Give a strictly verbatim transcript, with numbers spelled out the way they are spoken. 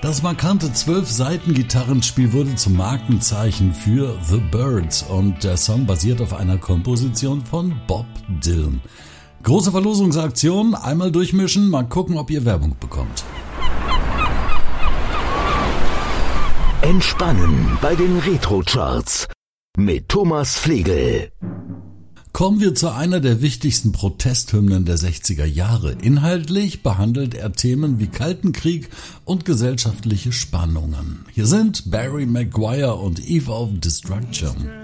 Das markante zwölf-Saiten-Gitarrenspiel wurde zum Markenzeichen für The Byrds und der Song basiert auf einer Komposition von Bob Dylan. Große Verlosungsaktion, einmal durchmischen, mal gucken, ob ihr Werbung bekommt. Entspannen bei den Retro-Charts mit Thomas Flegel. Kommen wir zu einer der wichtigsten Protesthymnen der sechziger Jahre. Inhaltlich behandelt er Themen wie Kalten Krieg und gesellschaftliche Spannungen. Hier sind Barry Maguire und Eve of Destruction.